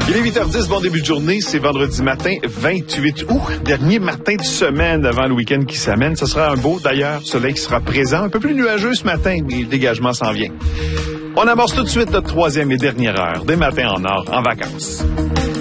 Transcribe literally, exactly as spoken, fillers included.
Il est huit heures dix, bon début de journée, c'est vendredi matin, vingt-huit août, dernier matin de semaine avant le week-end qui s'amène. Ce sera un beau, d'ailleurs, soleil qui sera présent, un peu plus nuageux ce matin, mais le dégagement s'en vient. On amorce tout de suite notre troisième et dernière heure des matins en or en vacances.